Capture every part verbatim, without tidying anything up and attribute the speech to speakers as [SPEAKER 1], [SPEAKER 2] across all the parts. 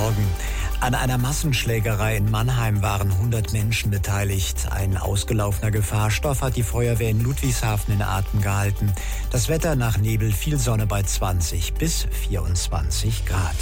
[SPEAKER 1] Morgen. An einer Massenschlägerei in Mannheim waren hundert Menschen beteiligt. Ein ausgelaufener Gefahrstoff hat die Feuerwehr in Ludwigshafen in Atem gehalten. Das Wetter nach Nebel, viel Sonne bei zwanzig bis vierundzwanzig Grad.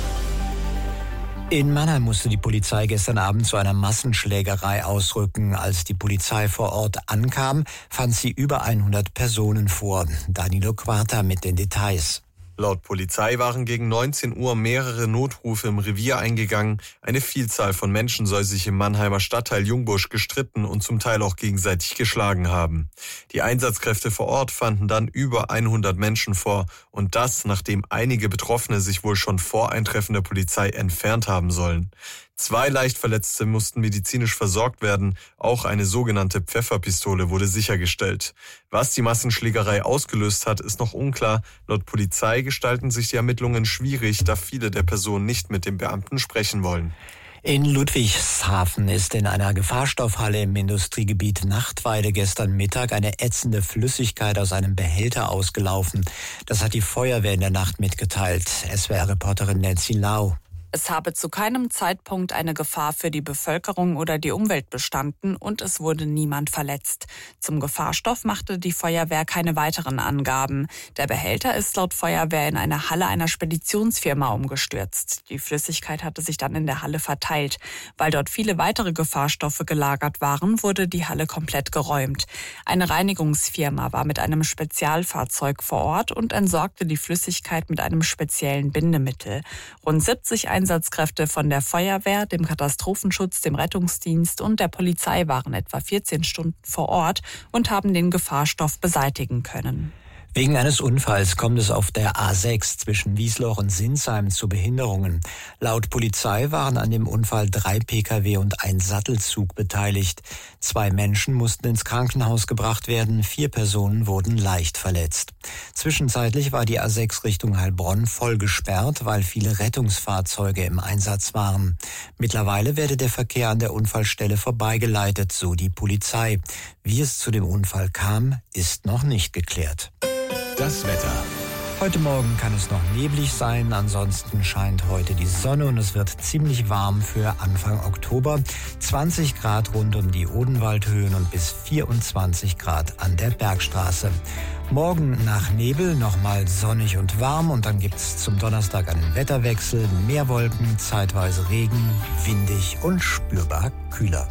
[SPEAKER 1] In Mannheim musste die Polizei gestern Abend zu einer Massenschlägerei ausrücken. Als die Polizei vor Ort ankam, fand sie über hundert Personen vor. Danilo Quarta mit den Details.
[SPEAKER 2] Laut Polizei waren gegen neunzehn Uhr mehrere Notrufe im Revier eingegangen. Eine Vielzahl von Menschen soll sich im Mannheimer Stadtteil Jungbusch gestritten und zum Teil auch gegenseitig geschlagen haben. Die Einsatzkräfte vor Ort fanden dann über hundert Menschen vor. Und das, nachdem einige Betroffene sich wohl schon vor Eintreffen der Polizei entfernt haben sollen. Zwei Leichtverletzte mussten medizinisch versorgt werden. Auch eine sogenannte Pfefferpistole wurde sichergestellt. Was die Massenschlägerei ausgelöst hat, ist noch unklar. Laut Polizei gestalten sich die Ermittlungen schwierig, da viele der Personen nicht mit den Beamten sprechen wollen.
[SPEAKER 1] In Ludwigshafen ist in einer Gefahrstoffhalle im Industriegebiet Nachtweide gestern Mittag eine ätzende Flüssigkeit aus einem Behälter ausgelaufen. Das hat die Feuerwehr in der Nacht mitgeteilt. S W R-Reporterin Nancy Lau.
[SPEAKER 3] Es habe zu keinem Zeitpunkt eine Gefahr für die Bevölkerung oder die Umwelt bestanden und es wurde niemand verletzt. Zum Gefahrstoff machte die Feuerwehr keine weiteren Angaben. Der Behälter ist laut Feuerwehr in eine Halle einer Speditionsfirma umgestürzt. Die Flüssigkeit hatte sich dann in der Halle verteilt. Weil dort viele weitere Gefahrstoffe gelagert waren, wurde die Halle komplett geräumt. Eine Reinigungsfirma war mit einem Spezialfahrzeug vor Ort und entsorgte die Flüssigkeit mit einem speziellen Bindemittel. Rund siebzig Einsatzkräfte von der Feuerwehr, dem Katastrophenschutz, dem Rettungsdienst und der Polizei waren etwa vierzehn Stunden vor Ort und haben den Gefahrstoff beseitigen können.
[SPEAKER 1] Wegen eines Unfalls kommt es auf der A sechs zwischen Wiesloch und Sinsheim zu Behinderungen. Laut Polizei waren an dem Unfall drei Pkw und ein Sattelzug beteiligt. Zwei Menschen mussten ins Krankenhaus gebracht werden, vier Personen wurden leicht verletzt. Zwischenzeitlich war die A sechs Richtung Heilbronn voll gesperrt, weil viele Rettungsfahrzeuge im Einsatz waren. Mittlerweile werde der Verkehr an der Unfallstelle vorbeigeleitet, so die Polizei. Wie es zu dem Unfall kam, ist noch nicht geklärt.
[SPEAKER 4] Das Wetter.
[SPEAKER 1] Heute Morgen kann es noch neblig sein, ansonsten scheint heute die Sonne und es wird ziemlich warm für Anfang Oktober. zwanzig Grad rund um die Odenwaldhöhen und bis vierundzwanzig Grad an der Bergstraße. Morgen nach Nebel nochmal sonnig und warm und dann gibt's zum Donnerstag einen Wetterwechsel, mehr Wolken, zeitweise Regen, windig und spürbar kühler.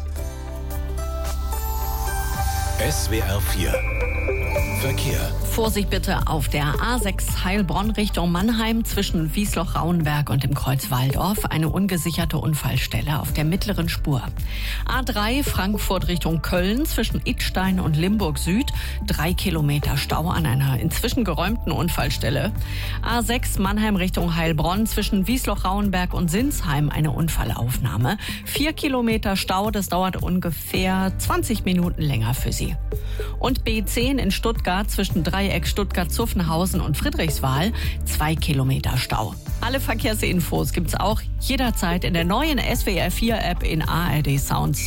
[SPEAKER 4] S W R vier Verkehr.
[SPEAKER 5] Vorsicht bitte auf der A sechs Heilbronn Richtung Mannheim zwischen Wiesloch-Rauenberg und dem Kreuz Walldorf. Eine ungesicherte Unfallstelle auf der mittleren Spur. A drei Frankfurt Richtung Köln zwischen Idstein und Limburg Süd. Drei Kilometer Stau an einer inzwischen geräumten Unfallstelle. A sechs Mannheim Richtung Heilbronn zwischen Wiesloch-Rauenberg und Sinsheim. Eine Unfallaufnahme. Vier Kilometer Stau, das dauert ungefähr zwanzig Minuten länger für Sie. Und B zehn in Stuttgart zwischen Dreieck Stuttgart-Zuffenhausen und Friedrichswal, zwei Kilometer Stau. Alle Verkehrsinfos gibt's auch jederzeit in der neuen S W R vier App in A R D Sounds.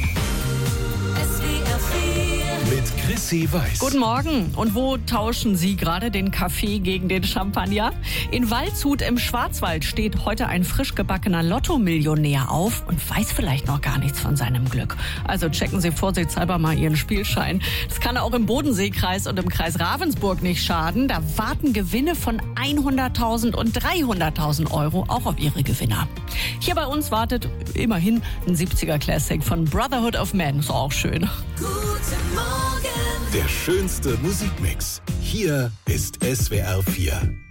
[SPEAKER 4] Mit Chrissy Weiß.
[SPEAKER 5] Guten Morgen. Und wo tauschen Sie gerade den Kaffee gegen den Champagner? In Waldshut im Schwarzwald steht heute ein frisch gebackener Lotto-Millionär auf und weiß vielleicht noch gar nichts von seinem Glück. Also checken Sie vorsichtshalber mal Ihren Spielschein. Das kann auch im Bodenseekreis und im Kreis Ravensburg nicht schaden. Da warten Gewinne von hunderttausend und dreihunderttausend Euro auch auf Ihre Gewinner. Hier bei uns wartet immerhin ein siebziger Classic von Brotherhood of Man. Ist auch schön.
[SPEAKER 4] Der schönste Musikmix. Hier ist S W R vier.